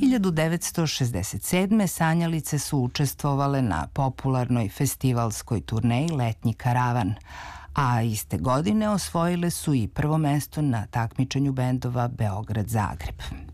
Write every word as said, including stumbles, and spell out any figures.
hiljadu devetsto šezdeset sedme. sanjalice su učestvovale na popularnoj festivalskoj turneji Letnji karavan, a iste godine osvojile su i prvo mesto na takmičenju bendova Beograd-Zagreb.